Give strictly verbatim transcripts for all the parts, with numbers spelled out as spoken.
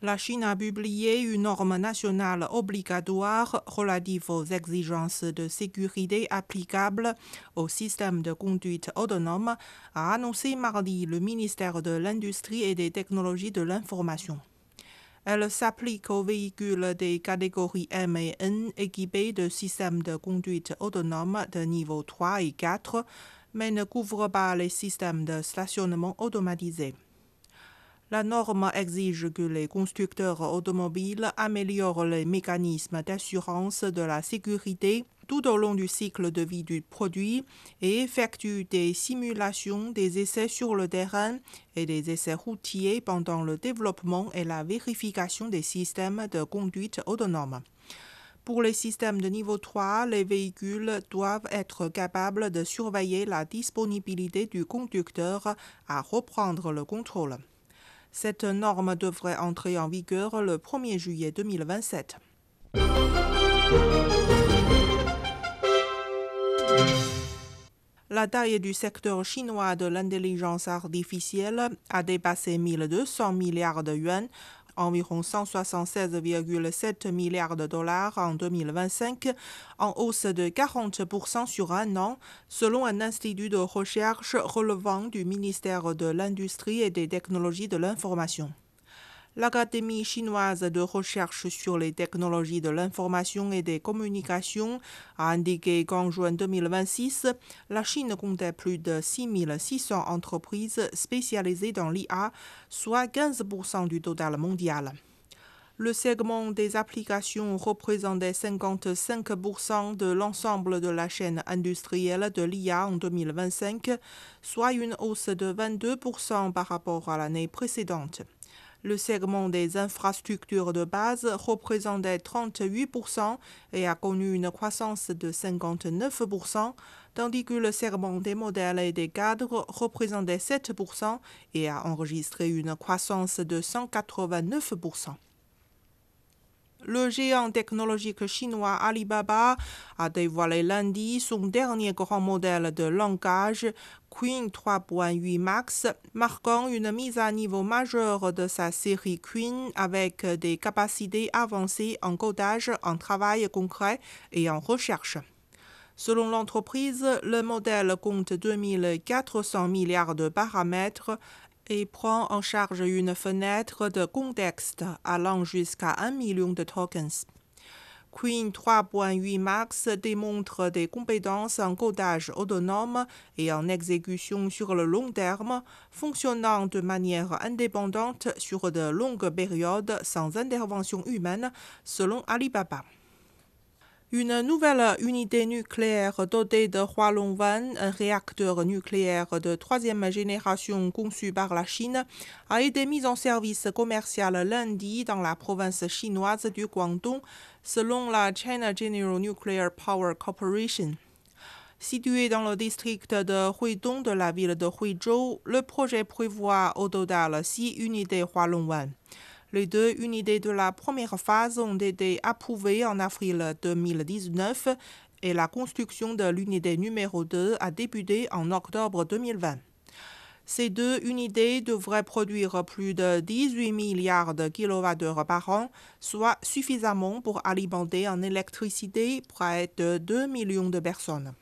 La Chine a publié une norme nationale obligatoire relative aux exigences de sécurité applicables au système de conduite autonome, a annoncé mardi le ministère de l'Industrie et des Technologies de l'Information. Elle s'applique aux véhicules des catégories M et N équipés de systèmes de conduite autonome de niveau trois et quatre, mais ne couvre pas les systèmes de stationnement automatisé. La norme exige que les constructeurs automobiles améliorent les mécanismes d'assurance de la sécurité tout au long du cycle de vie du produit et effectuent des simulations des essais sur le terrain et des essais routiers pendant le développement et la vérification des systèmes de conduite autonome. Pour les systèmes de niveau trois, les véhicules doivent être capables de surveiller la disponibilité du conducteur à reprendre le contrôle. Cette norme devrait entrer en vigueur le premier juillet deux mille vingt-sept. La taille du secteur chinois de l'intelligence artificielle a dépassé mille deux cents milliards de yuans, environ cent soixante-seize virgule sept milliards de dollars en deux mille vingt-cinq, en hausse de quarante pour cent sur un an, selon un institut de recherche relevant du ministère de l'Industrie et des Technologies de l'Information. L'Académie chinoise de recherche sur les technologies de l'information et des communications a indiqué qu'en juin deux mille vingt-six, la Chine comptait plus de six mille six cents entreprises spécialisées dans l'I A, soit quinze pour cent du total mondial. Le segment des applications représentait cinquante-cinq pour cent de l'ensemble de la chaîne industrielle de l'I A en deux mille vingt-cinq, soit une hausse de vingt-deux pour cent par rapport à l'année précédente. Le segment des infrastructures de base représentait trente-huit pour cent et a connu une croissance de cinquante-neuf pour cent, tandis que le segment des modèles et des cadres représentait sept pour cent et a enregistré une croissance de cent quatre-vingt-neuf pour cent. Le géant technologique chinois Alibaba a dévoilé lundi son dernier grand modèle de langage Qwen trois point huit Max, marquant une mise à niveau majeure de sa série Qwen avec des capacités avancées en codage, en travail concret et en recherche. Selon l'entreprise, le modèle compte deux mille quatre cents milliards de paramètres et prend en charge une fenêtre de contexte allant jusqu'à un million de tokens. Qwen trois point huit Max démontre des compétences en codage autonome et en exécution sur le long terme, fonctionnant de manière indépendante sur de longues périodes sans intervention humaine, selon Alibaba. Une nouvelle unité nucléaire dotée de Hualongwan, un réacteur nucléaire de troisième génération conçu par la Chine, a été mise en service commercial lundi dans la province chinoise du Guangdong, selon la China General Nuclear Power Corporation. Situé dans le district de Huidong de la ville de Huizhou, le projet prévoit au total six unités Hualongwan. Les deux unités de la première phase ont été approuvées en avril deux mille dix-neuf et la construction de l'unité numéro deux a débuté en octobre deux mille vingt. Ces deux unités devraient produire plus de dix-huit milliards de kilowattheures par an, soit suffisamment pour alimenter en électricité près de deux millions de personnes.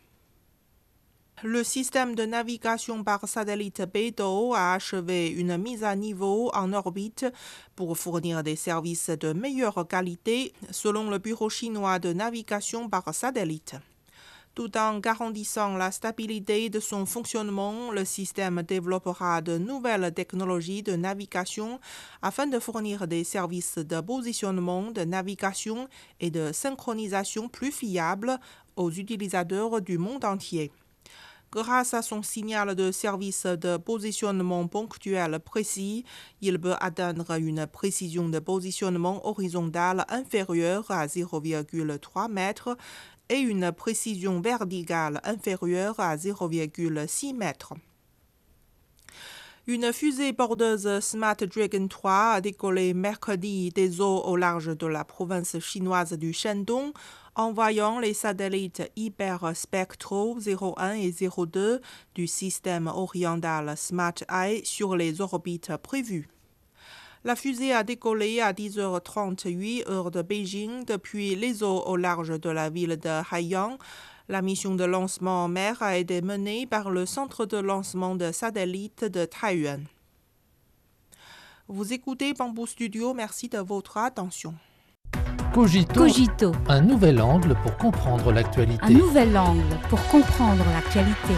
Le système de navigation par satellite Beidou a achevé une mise à niveau en orbite pour fournir des services de meilleure qualité, selon le Bureau chinois de navigation par satellite. Tout en garantissant la stabilité de son fonctionnement, le système développera de nouvelles technologies de navigation afin de fournir des services de positionnement, de navigation et de synchronisation plus fiables aux utilisateurs du monde entier. Grâce à son signal de service de positionnement ponctuel précis, il peut atteindre une précision de positionnement horizontale inférieure à zéro virgule trois mètres et une précision verticale inférieure à zéro virgule six mètres. Une fusée porteuse Smart Dragon trois a décollé mercredi des eaux au large de la province chinoise du Shandong, envoyant les satellites hyperspectraux zéro un et zéro deux du système oriental Smart Eye sur les orbites prévues. La fusée a décollé à dix heures trente-huit heure de Beijing depuis les eaux au large de la ville de Haiyang. La mission de lancement en mer a été menée par le centre de lancement de satellites de Taiyuan. Vous écoutez Bamboo Studio, merci de votre attention. Cogito, Cogito, un nouvel angle pour comprendre l'actualité. un nouvel angle pour comprendre l'actualité.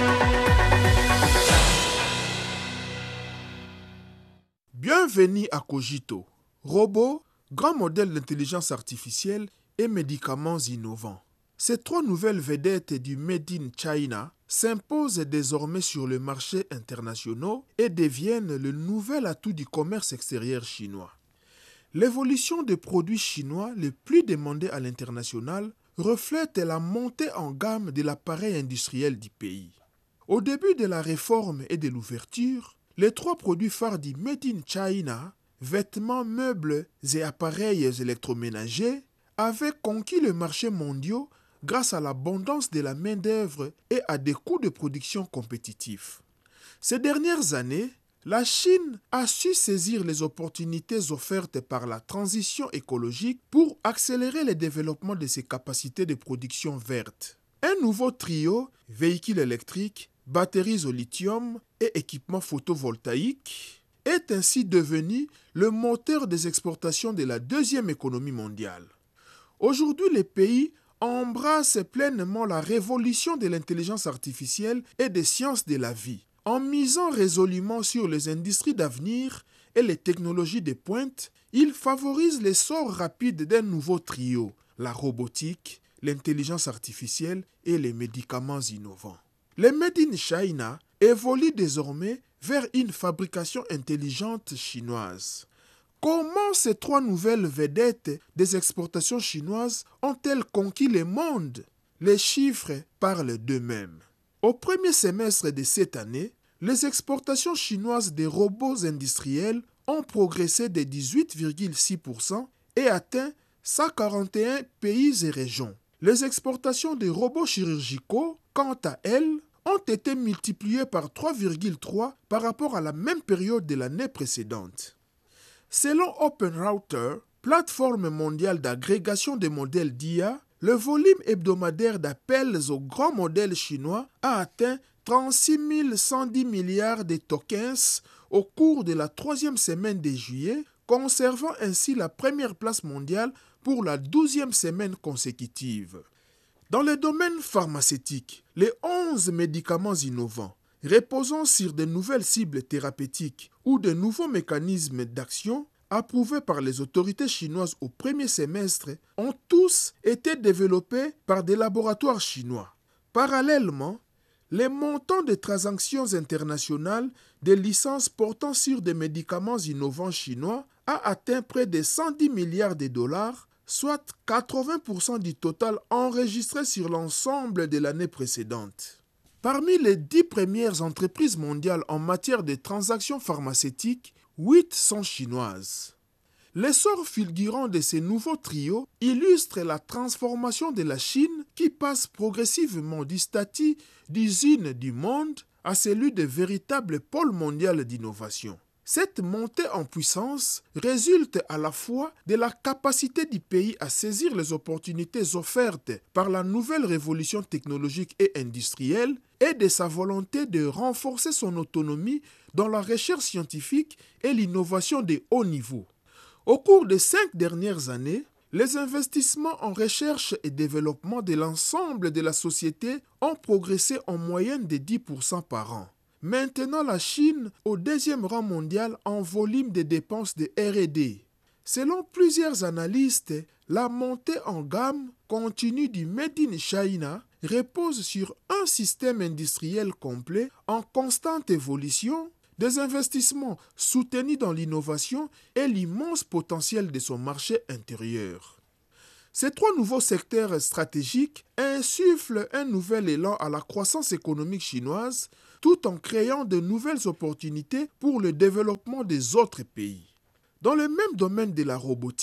Bienvenue à Cogito. Robots, grands modèles d'intelligence artificielle et médicaments innovants. Ces trois nouvelles vedettes du Made in China s'imposent désormais sur le marché international et deviennent le nouvel atout du commerce extérieur chinois. L'évolution des produits chinois les plus demandés à l'international reflète la montée en gamme de l'appareil industriel du pays. Au début de la réforme et de l'ouverture, les trois produits phares du Made in China, vêtements, meubles et appareils électroménagers, avaient conquis le marché mondial grâce à l'abondance de la main-d'œuvre et à des coûts de production compétitifs. Ces dernières années, la Chine a su saisir les opportunités offertes par la transition écologique pour accélérer le développement de ses capacités de production verte. Un nouveau trio, véhicules électriques, batteries au lithium et équipements photovoltaïques, est ainsi devenu le moteur des exportations de la deuxième économie mondiale. Aujourd'hui, les pays embrassent pleinement la révolution de l'intelligence artificielle et des sciences de la vie, en misant résolument sur les industries d'avenir et les technologies de pointe. Ils favorisent l'essor rapide d'un nouveau trio, la robotique, l'intelligence artificielle et les médicaments innovants. Le Made in China évolue désormais vers une fabrication intelligente chinoise. Comment ces trois nouvelles vedettes des exportations chinoises ont-elles conquis le monde? Les chiffres parlent d'eux-mêmes. Au premier semestre de cette année, les exportations chinoises des robots industriels ont progressé de dix-huit virgule six pour cent et atteint cent quarante et un pays et régions. Les exportations des robots chirurgicaux, quant à elles, ont été multipliées par trois virgule trois par rapport à la même période de l'année précédente. Selon OpenRouter, plateforme mondiale d'agrégation des modèles d'I A, le volume hebdomadaire d'appels aux grands modèles chinois a atteint trente-six mille cent dix milliards de tokens au cours de la troisième semaine de juillet, conservant ainsi la première place mondiale pour la douzième semaine consécutive. Dans le domaine pharmaceutique, les onze médicaments innovants reposant sur de nouvelles cibles thérapeutiques ou de nouveaux mécanismes d'action approuvés par les autorités chinoises au premier semestre ont tous été développés par des laboratoires chinois. Parallèlement, les montants des transactions internationales des licences portant sur des médicaments innovants chinois a atteint près de cent dix milliards de dollars, soit quatre-vingts pour cent du total enregistré sur l'ensemble de l'année précédente. Parmi les dix premières entreprises mondiales en matière de transactions pharmaceutiques, huit sont chinoises. L'essor fulgurant de ces nouveaux trios illustre la transformation de la Chine qui passe progressivement du statut d'usine du monde à celui de véritable pôle mondial d'innovation. Cette montée en puissance résulte à la fois de la capacité du pays à saisir les opportunités offertes par la nouvelle révolution technologique et industrielle et de sa volonté de renforcer son autonomie dans la recherche scientifique et l'innovation de haut niveau. Au cours des cinq dernières années, les investissements en recherche et développement de l'ensemble de la société ont progressé en moyenne de dix pour cent par an. Maintenant la Chine au deuxième rang mondial en volume de dépenses de R et D. Selon plusieurs analystes, la montée en gamme continue du Made in China repose sur un système industriel complet en constante évolution, des investissements soutenus dans l'innovation et l'immense potentiel de son marché intérieur. Ces trois nouveaux secteurs stratégiques insufflent un nouvel élan à la croissance économique chinoise tout en créant de nouvelles opportunités pour le développement des autres pays. Dans le même domaine de la robotique,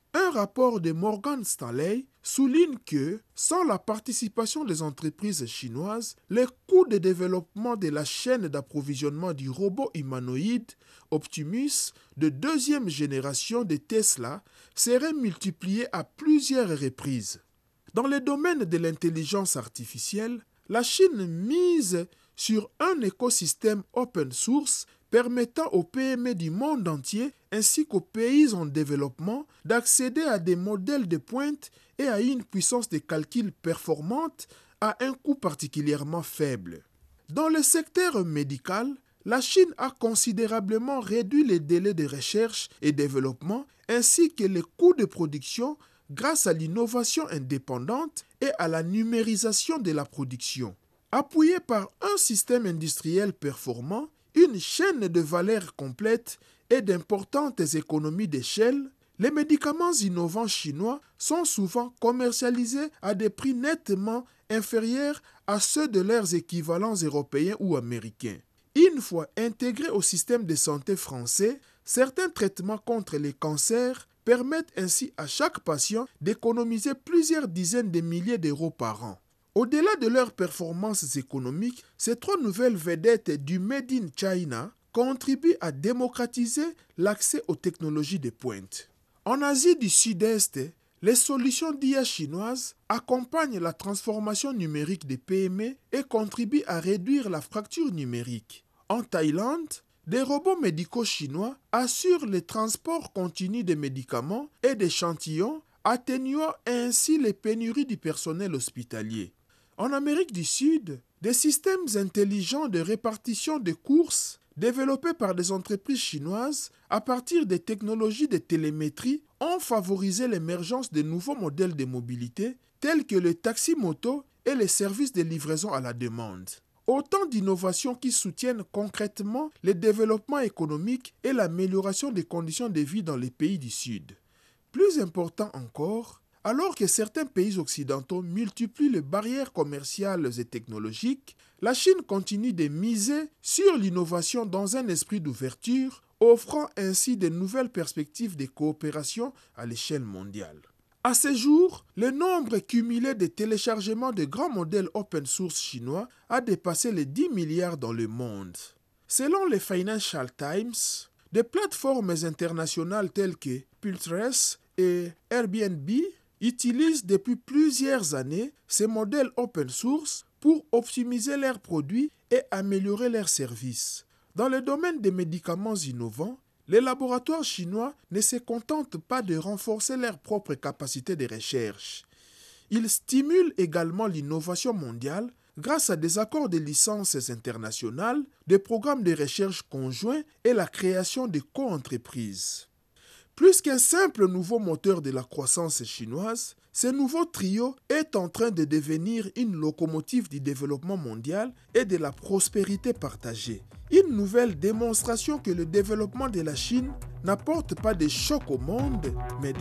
Un rapport de Morgan Stanley souligne que, sans la participation des entreprises chinoises, les coûts de développement de la chaîne d'approvisionnement du robot humanoïde Optimus de deuxième génération de Tesla seraient multipliés à plusieurs reprises. Dans le domaine de l'intelligence artificielle, la Chine mise sur un écosystème open source permettant aux P M E du monde entier ainsi qu'aux pays en développement d'accéder à des modèles de pointe et à une puissance de calcul performante à un coût particulièrement faible. Dans le secteur médical, la Chine a considérablement réduit les délais de recherche et développement ainsi que les coûts de production grâce à l'innovation indépendante et à la numérisation de la production. Appuyée par un système industriel performant, une chaîne de valeur complète et d'importantes économies d'échelle, les médicaments innovants chinois sont souvent commercialisés à des prix nettement inférieurs à ceux de leurs équivalents européens ou américains. Une fois intégrés au système de santé français, certains traitements contre les cancers permettent ainsi à chaque patient d'économiser plusieurs dizaines de milliers d'euros par an. Au-delà de leurs performances économiques, ces trois nouvelles vedettes du Made in China contribuent à démocratiser l'accès aux technologies de pointe. En Asie du Sud-Est, les solutions d'I A chinoises accompagnent la transformation numérique des P M E et contribuent à réduire la fracture numérique. En Thaïlande, des robots médicaux chinois assurent le transport continu des médicaments et d'échantillons, atténuant ainsi les pénuries du personnel hospitalier. En Amérique du Sud, des systèmes intelligents de répartition de courses développés par des entreprises chinoises à partir des technologies de télémétrie ont favorisé l'émergence de nouveaux modèles de mobilité tels que le taxi-moto et les services de livraison à la demande. Autant d'innovations qui soutiennent concrètement le développement économique et l'amélioration des conditions de vie dans les pays du Sud. Plus important encore, alors que certains pays occidentaux multiplient les barrières commerciales et technologiques, la Chine continue de miser sur l'innovation dans un esprit d'ouverture, offrant ainsi de nouvelles perspectives de coopération à l'échelle mondiale. À ce jour, le nombre cumulé de téléchargements de grands modèles open source chinois a dépassé les dix milliards dans le monde. Selon le Financial Times, des plateformes internationales telles que Pinterest et Airbnb utilisent depuis plusieurs années ces modèles open source pour optimiser leurs produits et améliorer leurs services. Dans le domaine des médicaments innovants, les laboratoires chinois ne se contentent pas de renforcer leurs propres capacités de recherche. Ils stimulent également l'innovation mondiale grâce à des accords de licences internationales, des programmes de recherche conjoints et la création de co-entreprises. Plus qu'un simple nouveau moteur de la croissance chinoise, ce nouveau trio est en train de devenir une locomotive du développement mondial et de la prospérité partagée. Une nouvelle démonstration que le développement de la Chine n'apporte pas de choc au monde, mais